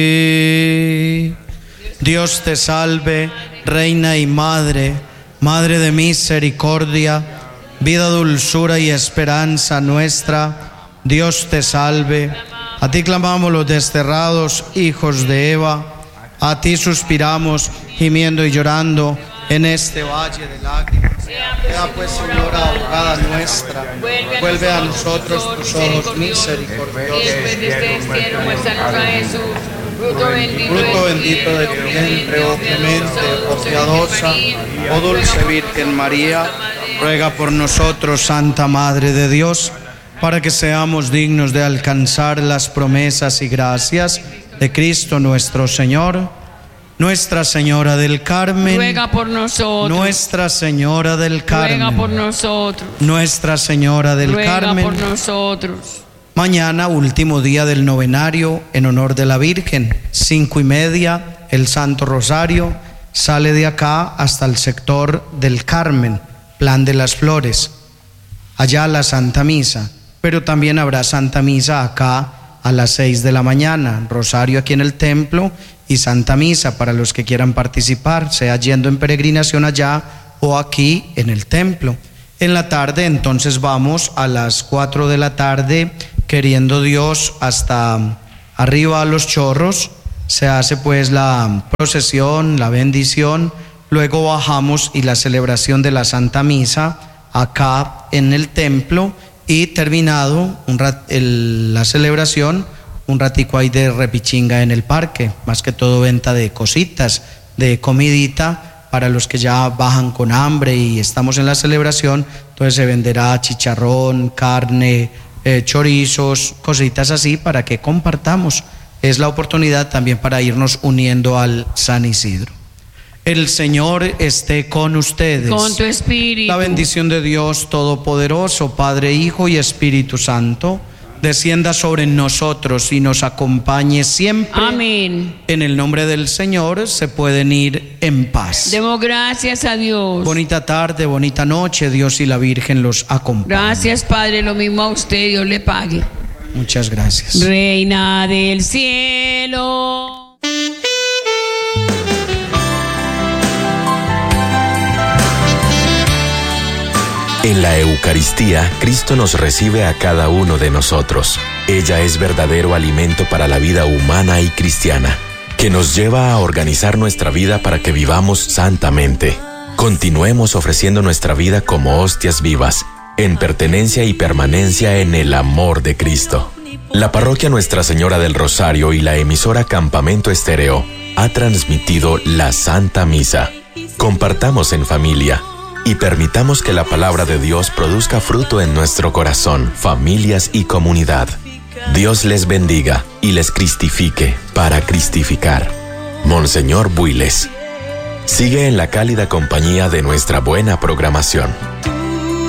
Dios te salve, Reina y Madre, Madre de misericordia, vida, dulzura y esperanza nuestra. Dios te salve. A ti clamamos los desterrados hijos de Eva, a ti suspiramos, gimiendo y llorando en este valle de lágrimas. Sea pues, Señora, abogada nuestra, vuelve a nosotros tus ojos misericordiosos. Fruto bendito de tu vientre, oh clemente, oh piadosa, oh dulce Virgen María, ruega por nosotros, Santa Madre de Dios, para que seamos dignos de alcanzar las promesas y gracias de Cristo nuestro Señor. Nuestra Señora del Carmen, ruega por nosotros. Nuestra Señora del Carmen, ruega por nosotros. Nuestra Señora del Carmen, ruega por nosotros. Mañana, último día del novenario en honor de la Virgen, 5:30, el Santo Rosario sale de acá hasta el sector del Carmen, Plan de las Flores. Allá la Santa Misa, pero también habrá Santa Misa acá a las 6 de la mañana, rosario aquí en el templo y Santa Misa para los que quieran participar, sea yendo en peregrinación allá o aquí en el templo. En la tarde entonces vamos a las 4 de la tarde, queriendo Dios, hasta arriba a Los Chorros. Se hace pues la procesión, la bendición, luego bajamos y la celebración de la Santa Misa acá en el templo, y terminado la celebración, un ratico ahí de repichinga en el parque, más que todo venta de cositas, de comidita para los que ya bajan con hambre y estamos en la celebración. Entonces se venderá chicharrón, carne, chorizos, cositas así para que compartamos. Es la oportunidad también para irnos uniendo al San Isidro. El Señor esté con ustedes. Con tu espíritu. La bendición de Dios Todopoderoso, Padre, Hijo y Espíritu Santo, descienda sobre nosotros y nos acompañe siempre. Amén. En el nombre del Señor se pueden ir en paz. Demos gracias a Dios. Bonita tarde, bonita noche. Dios y la Virgen los acompañen. Gracias, Padre, lo mismo a usted, Dios le pague. Muchas gracias. Reina del cielo. En la Eucaristía, Cristo nos recibe a cada uno de nosotros. Ella es verdadero alimento para la vida humana y cristiana, que nos lleva a organizar nuestra vida para que vivamos santamente. Continuemos ofreciendo nuestra vida como hostias vivas, en pertenencia y permanencia en el amor de Cristo. La parroquia Nuestra Señora del Rosario y la emisora Campamento Estéreo ha transmitido la Santa Misa. Compartamos en familia y permitamos que la palabra de Dios produzca fruto en nuestro corazón, familias y comunidad. Dios les bendiga y les cristifique para cristificar. Monseñor Builes. Sigue en la cálida compañía de nuestra buena programación.